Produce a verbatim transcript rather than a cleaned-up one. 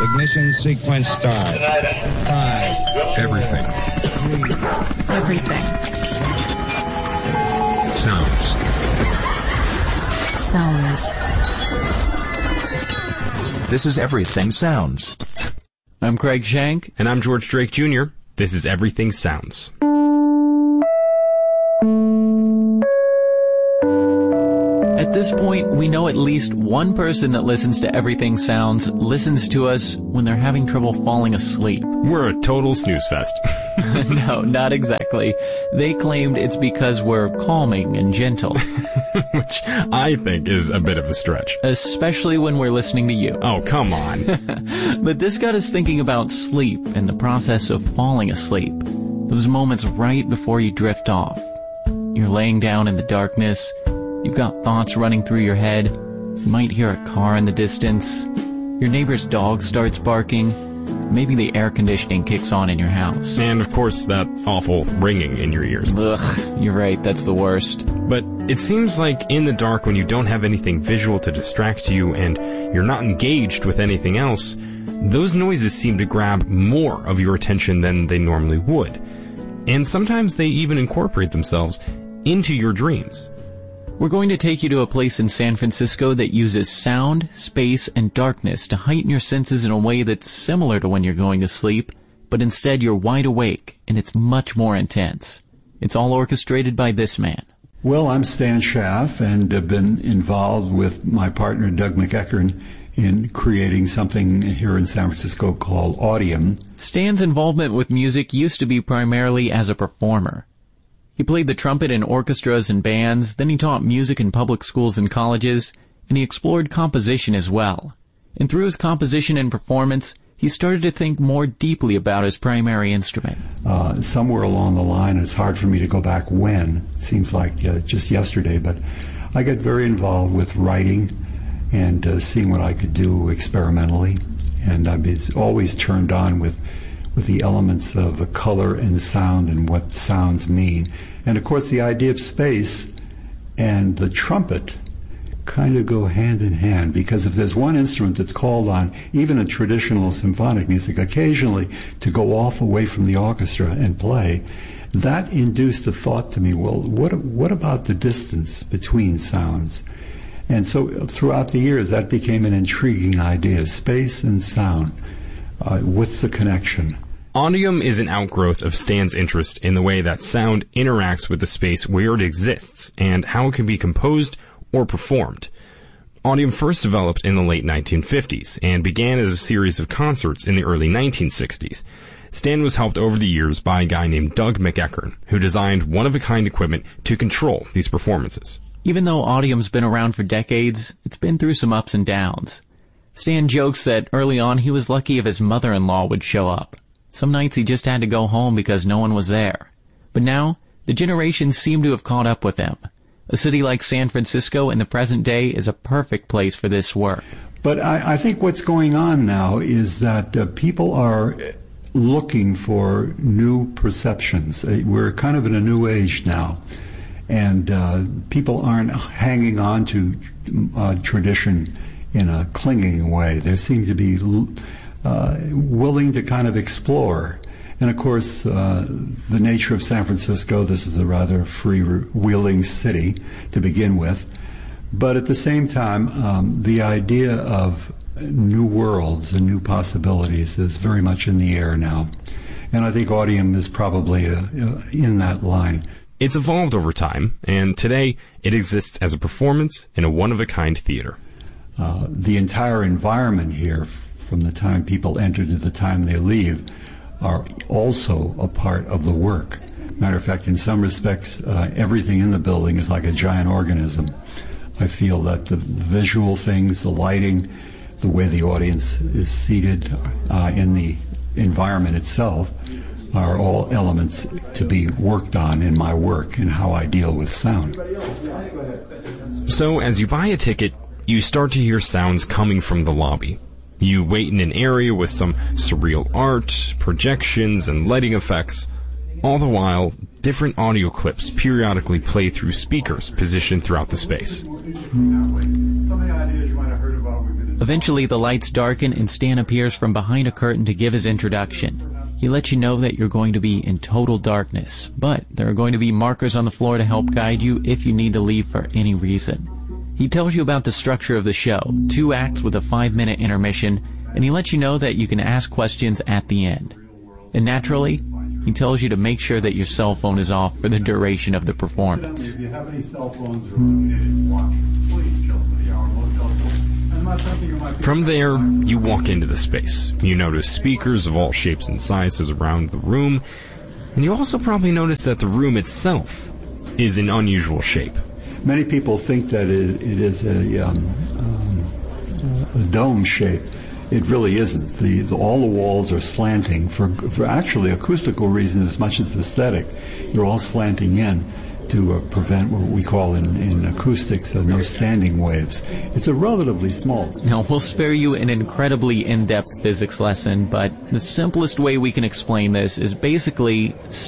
Ignition sequence start. Five. Everything. Three. Everything. Sounds. Sounds. This is Everything Sounds. I'm Craig Shank. And I'm George Drake Junior This is Everything Sounds. At this point, we know at least one person that listens to Everything Sounds listens to us when they're having trouble falling asleep. We're a total snooze fest. No, not exactly. They claimed it's because we're calming and gentle. Which I think is a bit of a stretch. Especially when we're listening to you. Oh, come on. But this got us thinking about sleep and the process of falling asleep. Those moments right before you drift off. You're laying down in the darkness. You've got thoughts running through your head. You might hear a car in the distance. Your neighbor's dog starts barking. Maybe the air conditioning kicks on in your house. And, of course, that awful ringing in your ears. Ugh, you're right, that's the worst. But it seems like in the dark, when you don't have anything visual to distract you and you're not engaged with anything else, those noises seem to grab more of your attention than they normally would. And sometimes they even incorporate themselves into your dreams. We're going to take you to a place in San Francisco that uses sound, space, and darkness to heighten your senses in a way that's similar to when you're going to sleep, but instead you're wide awake, and it's much more intense. It's all orchestrated by this man. Well, I'm Stan Schaff, and have been involved with my partner Doug McEachern in creating something here in San Francisco called Audium. Stan's involvement with music used to be primarily as a performer. He played the trumpet in orchestras and bands, then he taught music in public schools and colleges, and he explored composition as well. And through his composition and performance, he started to think more deeply about his primary instrument. Uh, somewhere along the line, it's hard for me to go back when, it seems like uh, just yesterday, but I got very involved with writing and uh, seeing what I could do experimentally, and I've been always turned on with with the elements of the color and the sound and what sounds mean. And of course the idea of space and the trumpet kind of go hand in hand, because if there's one instrument that's called on, even in traditional symphonic music, occasionally to go off away from the orchestra and play, that induced a thought to me, well, what what about the distance between sounds? And so throughout the years that became an intriguing idea, space and sound. Uh, what's the connection? Audium is an outgrowth of Stan's interest in the way that sound interacts with the space where it exists and how it can be composed or performed. Audium first developed in the late nineteen fifties and began as a series of concerts in the early nineteen sixties. Stan was helped over the years by a guy named Doug McEachern, who designed one-of-a-kind equipment to control these performances. Even though Audium's been around for decades, it's been through some ups and downs. Stan jokes that early on he was lucky if his mother-in-law would show up. Some nights he just had to go home because no one was there. But now, the generations seem to have caught up with him. A city like San Francisco in the present day is a perfect place for this work. But I, I think what's going on now is that uh, people are looking for new perceptions. Uh, we're kind of in a new age now. And uh, people aren't hanging on to uh, tradition in a clinging way. They seem to be uh, willing to kind of explore. And of course, uh, the nature of San Francisco, this is a rather freewheeling city to begin with. But at the same time, um, the idea of new worlds and new possibilities is very much in the air now. And I think Audium is probably uh, in that line. It's evolved over time, and today it exists as a performance in a one-of-a-kind theater. Uh, the entire environment here, from the time people enter to the time they leave, are also a part of the work. Matter of fact, in some respects, uh, everything in the building is like a giant organism. I feel that the visual things, the lighting, the way the audience is seated uh, in the environment itself are all elements to be worked on in my work and how I deal with sound. So as you buy a ticket, you start to hear sounds coming from the lobby. You wait in an area with some surreal art, projections, and lighting effects. All the while, different audio clips periodically play through speakers positioned throughout the space. Eventually, the lights darken and Stan appears from behind a curtain to give his introduction. He lets you know that you're going to be in total darkness, but there are going to be markers on the floor to help guide you if you need to leave for any reason. He tells you about the structure of the show, two acts with a five-minute intermission, and he lets you know that you can ask questions at the end. And naturally, he tells you to make sure that your cell phone is off for the duration of the performance. If you have any cell phones or illuminated watches, please kill for the hour. Most cell phones. I'm not thinking you might be. From there, you walk into the space. You notice speakers of all shapes and sizes around the room, and you also probably notice that the room itself is an unusual shape. Many people think that it, it is a, um, um, a dome shape. It really isn't. The, the all the walls are slanting for for actually acoustical reasons as much as aesthetic. They're all slanting in to uh, prevent what we call in, in acoustics uh, no standing waves. It's a relatively small. Now, we'll spare you an incredibly in-depth physics lesson, but the simplest way we can explain this is basically